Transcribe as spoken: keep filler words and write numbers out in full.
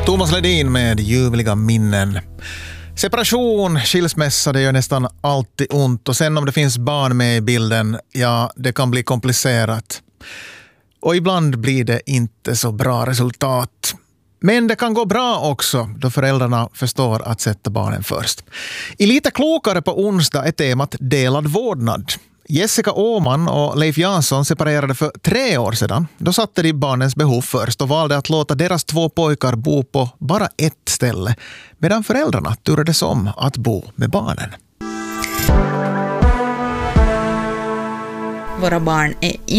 Thomas Ledin med ljuvliga minnen. Separation, skilsmässa, det gör nästan alltid ont. Och sen om det finns barn med i bilden, ja, det kan bli komplicerat. Och ibland blir det inte så bra resultat. Men det kan gå bra också då föräldrarna förstår att sätta barnen först. I Lite klokare på onsdag är temat delad vårdnad. Jessica Åman och Leif Jansson separerade för tre år sedan. Då satte de barnens behov först och valde att låta deras två pojkar bo på bara ett ställe, medan föräldrarna turades om att bo med barnen. Våra barn är